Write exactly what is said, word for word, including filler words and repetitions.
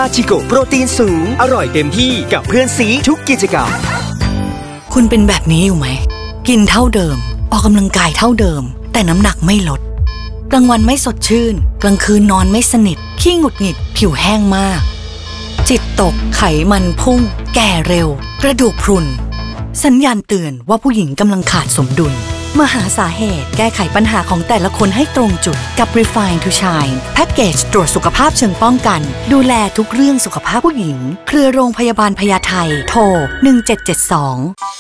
ชิโกโปรตีนสูงอร่อยเต็มที่กับเพื่อนซีทุกกิจกรรมคุณเป็นแบบนี้อยู่ไหมกินเท่าเดิมออกกำลังกายเท่าเดิมแต่น้ำหนักไม่ลดกลางวันไม่สดชื่นกลางคืนนอนไม่สนิทขี้หงุดหงิดผิวแห้งมากจิตตกไขมันพุ่งแก่เร็วกระดูกพรุนสัญญาณเตือนว่าผู้หญิงกำลังขาดสมดุลมาหาสาเหตุแก้ไขปัญหาของแต่ละคนให้ตรงจุดกับ Refine to Shine แพ็กเกจตรวจสุขภาพเชิงป้องกันดูแลทุกเรื่องสุขภาพผู้หญิงเครือโรงพยาบาลพญาไทโทรหนึ่งเจ็ดเจ็ดสอง